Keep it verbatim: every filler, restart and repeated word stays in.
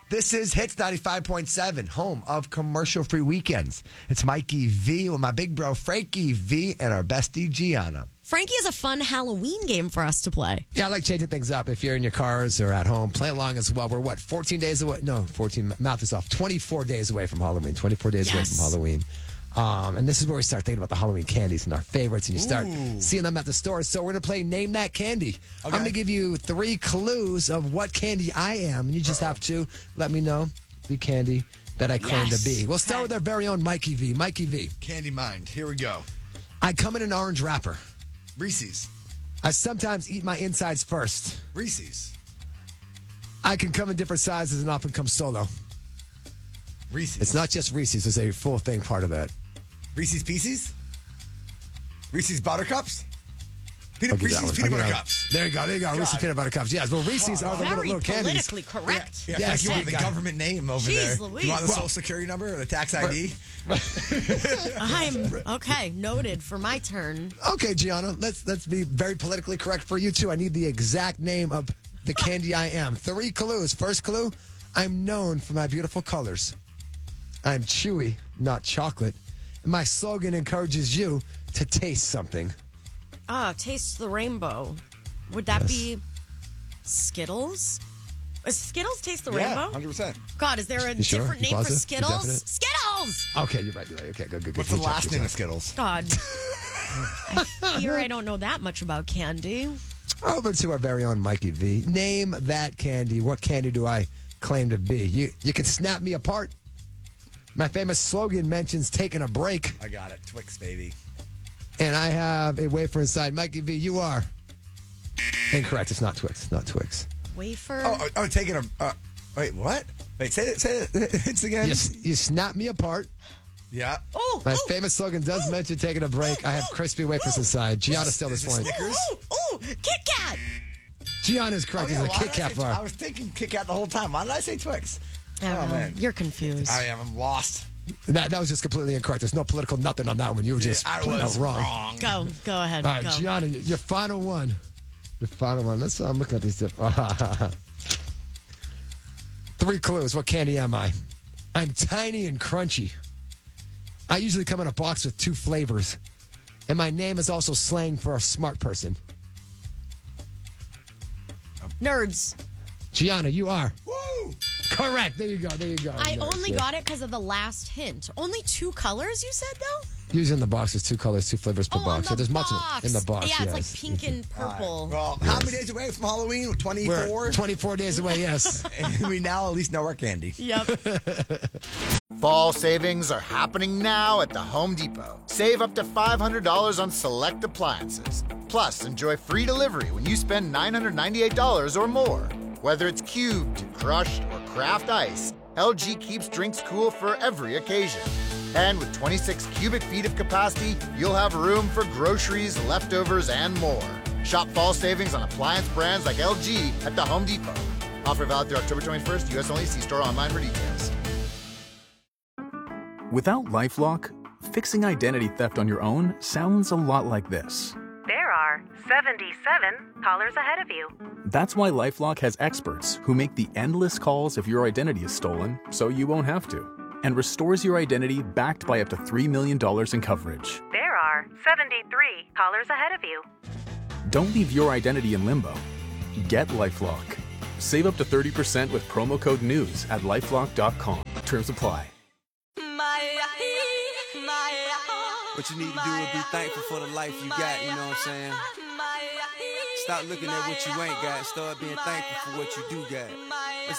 This is Hits ninety-five point seven, home of commercial-free weekends. It's Mikey V with my big bro Frankie V and our bestie Gianna. Frankie is a fun Halloween game for us to play. Yeah, I like changing things up. If you're in your cars or at home, play along as well. We're, what, fourteen days away? No, fourteen, mouth is off. twenty-four days away from Halloween. twenty-four days Yes. away from Halloween. Um, and this is where we start thinking about the Halloween candies and our favorites, and you start Ooh. seeing them at the stores. So we're going to play Name That Candy. Okay. I'm going to give you three clues of what candy I am, and you just have to let me know the candy that I claim Yes. to be. We'll start with our very own Mikey V. Mikey V. Candy Mind. Here we go. I come in an orange wrapper. Reese's. I sometimes eat my insides first. Reese's. I can come in different sizes and often come solo. Reese's. It's not just Reese's. There's a full thing part of that. Reese's Pieces. Reese's Buttercups. I'll Peanut, give that Reese's one. Peanut I'll Butter give that Cups. one. There you go. There you go. Reese's God. peanut butter cups. Yes. Well, Reese's are the little, Very little candies. politically correct. Yeah, Yes, like you want the you got it. government name over Jeez there. Louise. You want the Well- social security number or the tax I D? I'm okay. Noted for my turn. Okay, Gianna. Let's let's be very politically correct for you too. I need the exact name of the candy I am. Three clues. First clue: I'm known for my beautiful colors. I'm chewy, not chocolate. And my slogan encourages you to taste something. Ah, taste the rainbow. Would that Yes. be Skittles? Is Skittles taste the Yeah, rainbow? one hundred percent. God, is there a You sure? different You name for positive? You Skittles? definite? Skittles! Okay, you're right. You're right. Okay, good, good, good. What's the Good job, last good name job. of Skittles? God. I fear I don't know that much about candy. Over to our very own Mikey V. Name that candy. What candy do I claim to be? You you can snap me apart. My famous slogan mentions taking a break, I got it. Twix, baby. and I have a wafer inside. Mikey V, you are incorrect. It's not Twix. It's not Twix. Wafer? Oh, oh, oh taking a. Uh, wait, what? Wait, say it. Say it. It's again. You, s- you snap me apart. Yeah. oh, My oh, famous slogan does mention taking a break. I have crispy wafers inside. Gianna's still this Is it point. Snickers? oh, oh, Kit Kat! Gianna's correct. Oh, yeah, It's a why Kit did I Kat say- bar. I was thinking Kit Kat the whole time. Why did I say Twix? Oh, man. You're confused. I am. I'm lost. That, that was just completely incorrect. There's no political nothing on that one. You were just I flat was out wrong. wrong. Go, go ahead. All right, go. Gianna, your final one. Your final one. Let's. I'm looking at these. Diff- Three clues. What candy am I? I'm tiny and crunchy. I usually come in a box with two flavors, and my name is also slang for a smart person. Nerds. Gianna, you are Woo! correct. There you go. There you go. I Nice, only yeah. got it because of the last hint. Only two colors, you said, though? Usually in the box, there's two colors, two flavors per Oh, box. on So the there's box. multiple in the box. Yeah, it's yes. like pink and purple. Well, how many days away from Halloween? twenty-four. We're twenty-four days away. Yes. And we now at least know our candy. Yep. Fall savings are happening now at the Home Depot. Save up to five hundred dollars on select appliances. Plus, enjoy free delivery when you spend nine hundred ninety-eight dollars or more. Whether it's cubed, crushed, or craft ice, L G keeps drinks cool for every occasion. And with twenty-six cubic feet of capacity, you'll have room for groceries, leftovers, and more. Shop fall savings on appliance brands like L G at the Home Depot. Offer valid through October twenty-first, U S only. See store online for details. Without LifeLock, fixing identity theft on your own sounds a lot like this. There are seventy-seven callers ahead of you. That's why LifeLock has experts who make the endless calls if your identity is stolen so you won't have to, and restores your identity backed by up to three million dollars in coverage. There are seventy-three callers ahead of you. Don't leave your identity in limbo. Get LifeLock. Save up to thirty percent with promo code NEWS at lifelock dot com. Terms apply. What you need to do is be thankful for the life you got, you know what I'm saying? Stop looking at what you ain't got, start being thankful for what you do got.